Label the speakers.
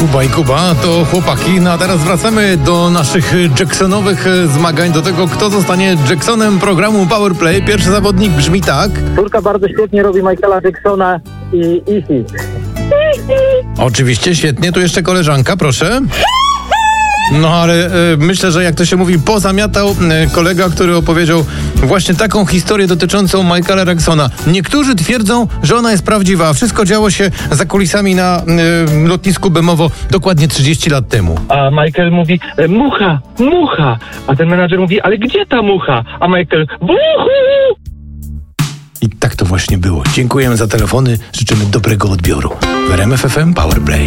Speaker 1: Kuba i Kuba to chłopaki. No a teraz wracamy do naszych Jacksonowych zmagań, do tego, kto zostanie Jacksonem programu Powerplay. Pierwszy zawodnik brzmi tak.
Speaker 2: Córka bardzo świetnie robi Michaela Jacksona i Easy.
Speaker 1: Oczywiście, świetnie. Tu jeszcze koleżanka, proszę. No ale myślę, że jak to się mówi, pozamiatał kolega, który opowiedział właśnie taką historię dotyczącą Michaela Jacksona. Niektórzy twierdzą, że ona jest prawdziwa, a wszystko działo się za kulisami na lotnisku Bemowo dokładnie 30 lat temu.
Speaker 3: A Michael mówi, mucha. A ten menadżer mówi, ale gdzie ta mucha? A Michael, buchu!
Speaker 1: I tak to właśnie było. Dziękujemy za telefony, życzymy dobrego odbioru. W RMF FM Powerplay.